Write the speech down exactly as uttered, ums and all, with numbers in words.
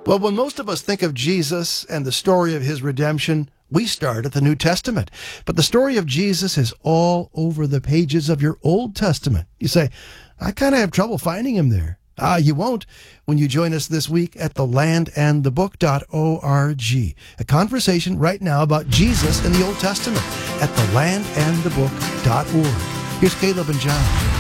Well, when most of us think of Jesus and the story of his redemption, we start at the New Testament. But the story of Jesus is all over the pages of your Old Testament. You say, I kind of have trouble finding him there. Ah, you won't when you join us this week at the land and the book dot org. A conversation right now about Jesus in the Old Testament at the land and the book dot org. Here's Caleb and John.